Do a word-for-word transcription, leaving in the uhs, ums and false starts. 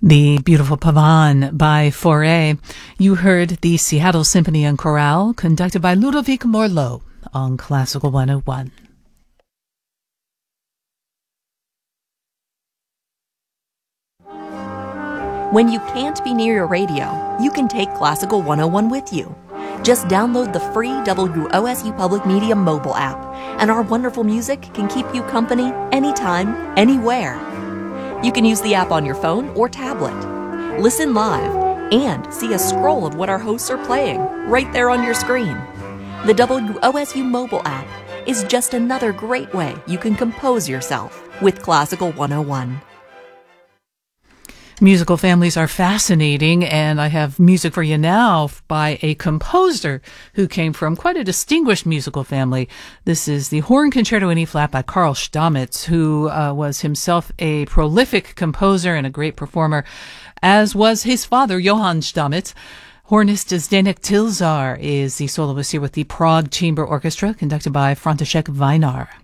The beautiful Pavan by Fauré. You heard the Seattle Symphony and Chorale, conducted by Ludovic Morlot on Classical one oh one. When you can't be near your radio, you can take Classical one oh one with you. Just download the free W O S U Public Media mobile app, and our wonderful music can keep you company anytime, anywhere. You can use the app on your phone or tablet. Listen live and see a scroll of what our hosts are playing right there on your screen. The W O S U mobile app is just another great way you can compose yourself with Classical one oh one. Musical families are fascinating, and I have music for you now by a composer who came from quite a distinguished musical family. This is the Horn Concerto in E-flat by Karl Stamitz, who uh, was himself a prolific composer and a great performer, as was his father, Johann Stamitz. Hornist Zdeněk Tilzar is the soloist here with the Prague Chamber Orchestra, conducted by František Vajnar.